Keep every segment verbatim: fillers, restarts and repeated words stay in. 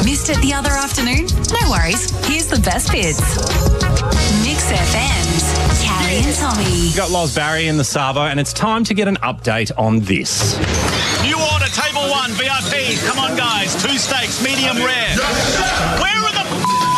Missed it the other afternoon? No worries. Here's the best bits. Mix F M's Carrie and Tommy. We've got Loz Barry in the Savo, and it's time to get an update on this. New order, table one, V I P. Come on, guys. Two steaks, medium rare. Where are the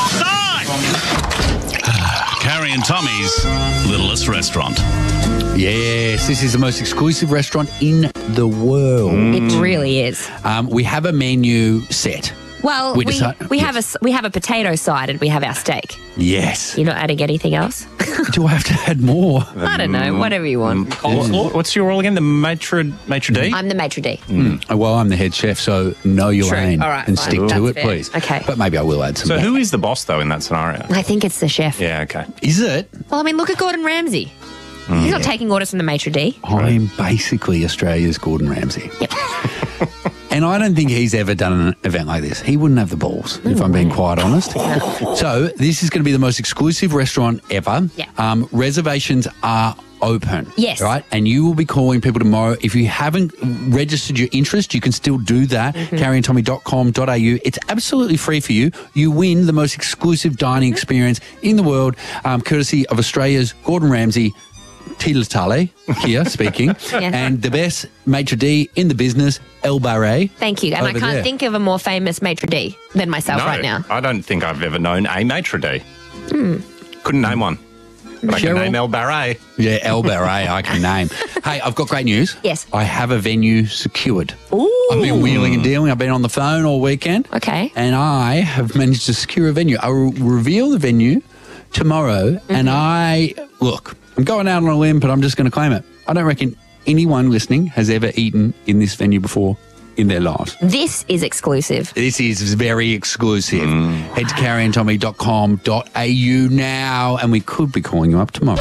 signs? Carrie and Tommy's littlest restaurant. Yes, this is the most exclusive restaurant in the world. It really is. Um, we have a menu set. Well, We we, decide- we yes. have a s- we have a potato side and we have our steak. Yes. You're not adding anything else? Do I have to add more? I don't know. Whatever you want. What- What's your role again? The maitre, maitre d'? I'm the maitre d'. Mm. Well, I'm the head chef, so know your True. lane All right, and fine. stick to That's it, fair. please. Okay. But maybe I will add some. So back. who is the boss, though, in that scenario? I think it's the chef. Yeah, okay. Is it? Well, I mean, look at Gordon Ramsay. He's not taking orders from the maitre d'. I'm basically Australia's Gordon Ramsay. Yep. And I don't think he's ever done an event like this. He wouldn't have the balls, if I'm being quite honest. So this is going to be the most exclusive restaurant ever. Yeah. Um, reservations are open. Yes. Right? And you will be calling people tomorrow. If you haven't registered your interest, you can still do that. Mm-hmm. carrie and tommy dot com dot a u. It's absolutely free for you. You win the most exclusive dining experience in the world, um, courtesy of Australia's Gordon Ramsay. Tila Tale here speaking, Yeah. and the best maitre d' in the business, El Barret. Thank you. And I Over can't there. think of a more famous maitre d' than myself No, right now. I don't think I've ever known a maitre d'. Couldn't name one. But I can Cheryl? name El Barret. Yeah, El Barret, I can name. Hey, I've got great news. Yes. I have a venue secured. Ooh. I've been wheeling and dealing. I've been on the phone all weekend. Okay. And I have managed to secure a venue. I will reveal the venue tomorrow. Mm-hmm. And I, look, I'm going out on a limb, but I'm just going to claim it. I don't reckon anyone listening has ever eaten in this venue before in their lives. This is exclusive. This is very exclusive. Head to carrie and tommy dot com dot a u now, and we could be calling you up tomorrow.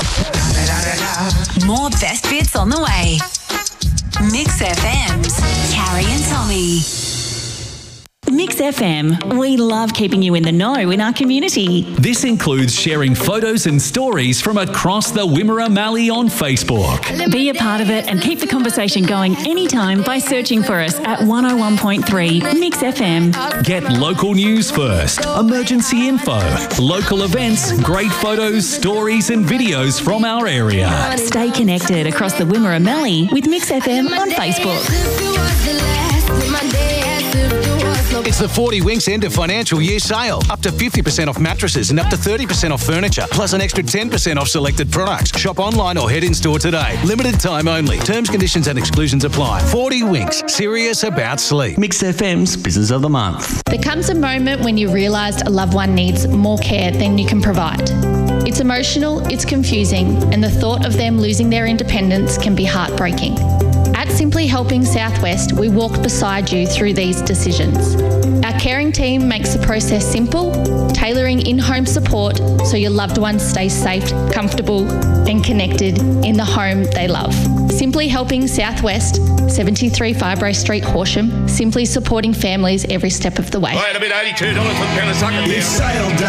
More best bits on the way. Mix F M's Carrie and Tommy. Mix F M. We love keeping you in the know in our community. This includes sharing photos and stories from across the Wimmera Mallee on Facebook. Be a part of it and keep the conversation going anytime by searching for us at one oh one point three Mix F M. Get local news first, emergency info, local events, great photos, stories and videos from our area. Stay connected across the Wimmera Mallee with Mix F M on Facebook. It's the forty Winks end of financial year sale. Up to fifty percent off mattresses and up to thirty percent off furniture, plus an extra ten percent off selected products. Shop online or head in store today. Limited time only. Terms, conditions and exclusions apply. forty Winks. Serious about sleep. Mix F M's Business of the Month. There comes a moment when you realise a loved one needs more care than you can provide. It's emotional, it's confusing, and the thought of them losing their independence can be heartbreaking. At Simply Helping Southwest, we walk beside you through these decisions. Our caring team makes the process simple, tailoring in-home support so your loved one stays safe, comfortable and connected in the home they love. Simply Helping Southwest, seventy-three Fibro Street, Horsham, simply supporting families every step of the way. Wait a bit, eighty-two dollars for the pound of sucker.